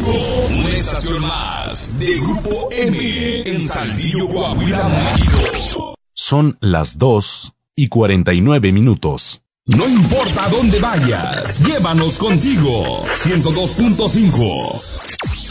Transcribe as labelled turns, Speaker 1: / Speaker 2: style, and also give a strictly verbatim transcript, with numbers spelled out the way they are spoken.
Speaker 1: Una estación más de Grupo M en Saltillo, Coahuila, México.
Speaker 2: Son las dos y cuarenta y nueve minutos.
Speaker 1: No importa dónde vayas, llévanos contigo. ciento dos punto cinco